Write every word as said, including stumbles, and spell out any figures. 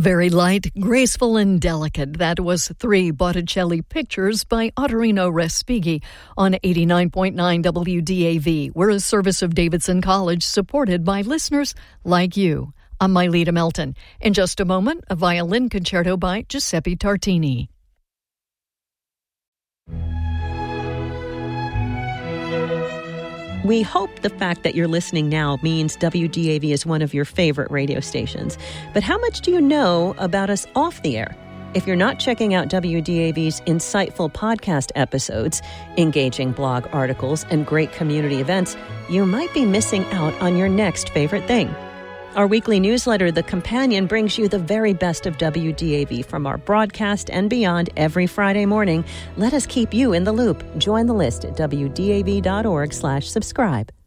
Very light, graceful, and delicate. That was Three Botticelli Pictures by Ottorino Respighi on eighty-nine point nine W D A V. We're a service of Davidson College supported by listeners like you. I'm Myleta Melton. In just a moment, a violin concerto by Giuseppe Tartini. We hope the fact that you're listening now means W D A V is one of your favorite radio stations. But how much do you know about us off the air? If you're not checking out W D A V's insightful podcast episodes, engaging blog articles, and great community events, you might be missing out on your next favorite thing. Our weekly newsletter, The Companion, brings you the very best of W D A V from our broadcast and beyond every Friday morning. Let us keep you in the loop. Join the list at W D A V dot org slash subscribe.